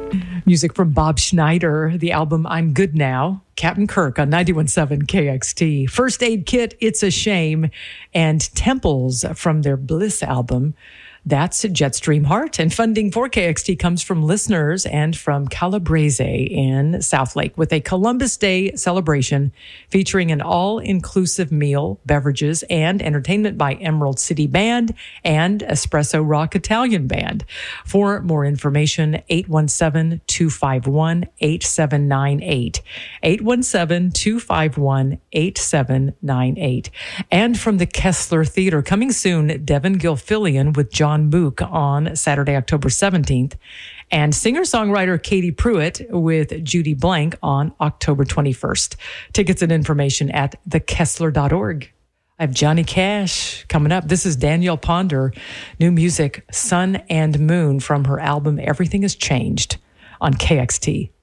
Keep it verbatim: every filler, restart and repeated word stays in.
Music from Bob Schneider, the album I'm Good Now. Captain Kirk on ninety-one point seven K X T. First Aid Kit, It's a Shame, and Temples from their Bliss album. That's Jetstream Heart. And funding for K X T comes from listeners and from Calabrese in Southlake with a Columbus Day celebration featuring an all-inclusive meal, beverages, and entertainment by Emerald City Band and Espresso Rock Italian Band. For more information, eight one seven, two five one, eight seven nine eight. eight one seven, two five one, eight seven nine eight. And from the Kessler Theater, coming soon, Devin Gilfillian with John Mook on Saturday, October seventeenth, and singer-songwriter Katie Pruitt with Judy Blank on October twenty-first. Tickets and information at the kessler dot org. I have Johnny Cash coming up. This is Danielle Ponder, new music, Sun and Moon, from her album Everything Has Changed on K X T.